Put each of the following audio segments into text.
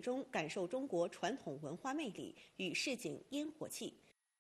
中感受中国传统文化魅力与市井烟火气。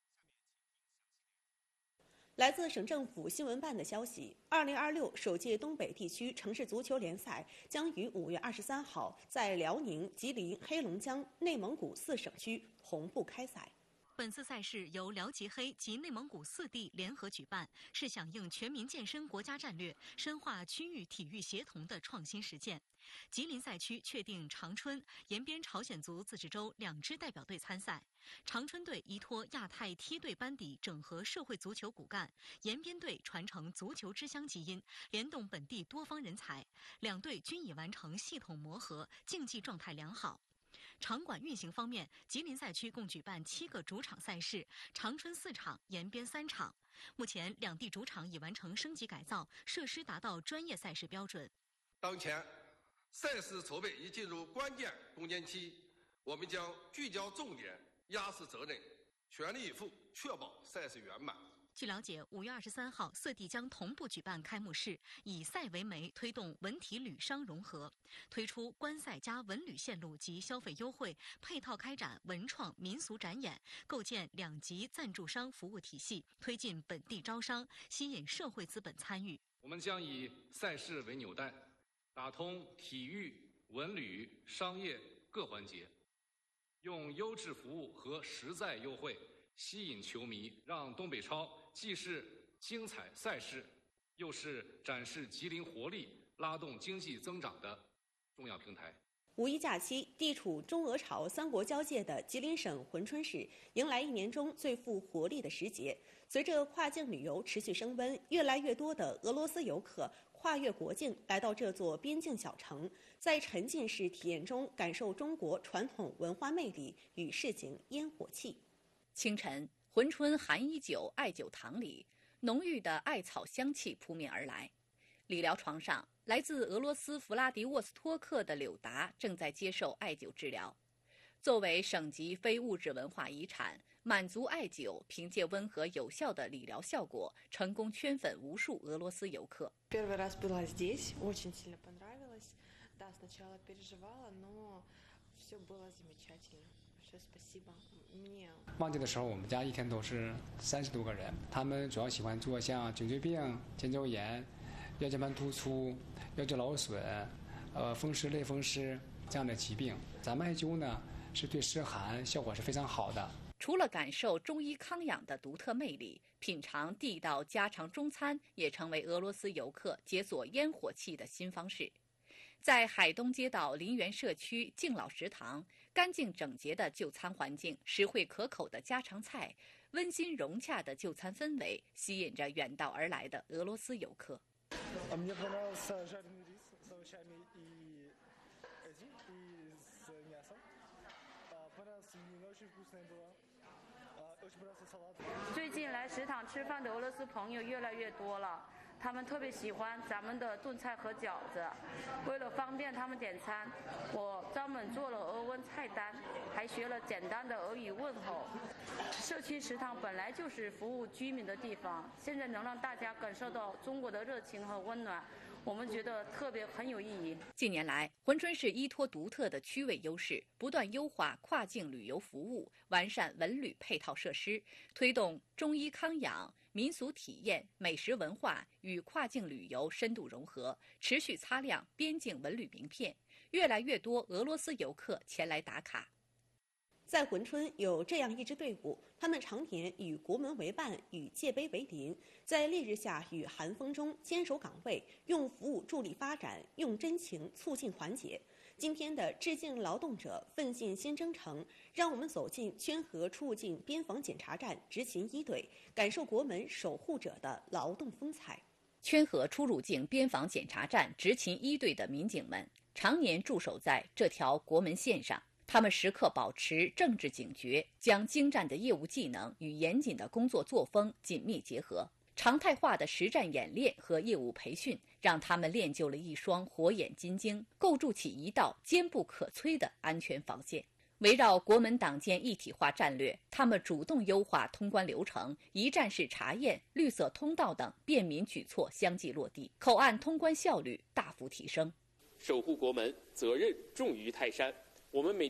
来自省政府新闻办的消息，2026首届东北地区城市足球联赛将于5月23号在辽宁、吉林、黑龙江、内蒙古4省区同步开赛。 本次赛事由辽吉黑及内蒙古4地联合举办，是响应全民健身国家战略、深化区域体育协同的创新实践。吉林赛区确定长春、延边朝鲜族自治州2支代表队参赛。长春队依托亚太梯队班底整合社会足球骨干，延边队传承足球之乡基因，联动本地多方人才。两队均已完成系统磨合，竞技状态良好。场馆运行方面，吉林赛区共举办7个主场赛事，长春4场，延边3场。目前两地主场已完成升级改造，设施达到专业赛事标准。 当前赛事筹备已进入关键攻坚期，我们将聚焦重点，压实责任，全力以赴，确保赛事圆满。 据了解，5月23号，4地将同步举办开幕式，以赛为媒，推动文体旅商融合，推出观赛加文旅线路及消费优惠，配套开展文创民俗展演，构建2级赞助商服务体系，推进本地招商，吸引社会资本参与。 我们将以赛事为纽带，打通体育、文旅、商业各环节，用优质服务和实在优惠吸引球迷，让东北超既是精彩赛事，又是展示吉林活力、拉动经济增长的重要平台。 五一假期，地处中俄朝3国交界的吉林省珲春市迎来1年中最富活力的时节。随着跨境旅游持续升温，越来越多的俄罗斯游客跨越国境来到这座边境小城，在沉浸式体验中感受中国传统文化魅力与市井烟火气。 清晨，珲春韩一酒艾酒堂里，浓郁的艾草香气扑面而来。理疗床上，来自俄罗斯弗拉迪沃斯托克的柳达正在接受艾灸治疗。作为省级非物质文化遗产，满族艾灸凭借温和有效的理疗效果，成功圈粉无数俄罗斯游客。 Первый раз была здесь, очень сильно понравилось. Да, сначала переживала, но все было замечательно. 旺季的时候，我们家一天都是30多个人，他们主要喜欢做像颈椎病、肩周炎、腰间盘突出、腰肌劳损、风湿类风湿这样的疾病。咱们艾灸呢，是对湿寒效果是非常好的。 除了感受中医康养的独特魅力，品尝地道家常中餐也成为俄罗斯游客解锁烟火气的新方式。在海东街道林园社区敬老食堂，干净整洁的就餐环境、实惠可口的家常菜、温馨融洽的就餐氛围，吸引着远道而来的俄罗斯游客。 最近来食堂吃饭的俄罗斯朋友越来越多了，他们特别喜欢咱们的炖菜和饺子。为了方便他们点餐，我专门做了俄文菜单，还学了简单的俄语问候。社区食堂本来就是服务居民的地方，现在能让大家感受到中国的热情和温暖，我们觉得特别很有意义。 近年来，珲春市依托独特的区位优势，不断优化跨境旅游服务，完善文旅配套设施，推动中医康养、民俗体验、美食文化与跨境旅游深度融合，持续擦亮边境文旅名片。越来越多俄罗斯游客前来打卡。 在珲春有这样一支队伍，他们常年与国门为伴，与界碑为邻，在烈日下与寒风中坚守岗位，用服务助力发展，用真情促进团结。今天的致敬劳动者，奋进新征程，让我们走进宣和出入境边防检查站执勤一队，感受国门守护者的劳动风采。 宣和出入境边防检查站执勤一队的民警们，常年驻守在这条国门线上。他们时刻保持政治警觉，将精湛的业务技能与严谨的工作作风紧密结合。常态化的实战演练和业务培训，让他们练就了一双火眼金睛，构筑起一道坚不可摧的安全防线。围绕国门党建一体化战略，他们主动优化通关流程，一站式查验、绿色通道等便民举措相继落地，口岸通关效率大幅提升。 守护国门，责任重于泰山。我们每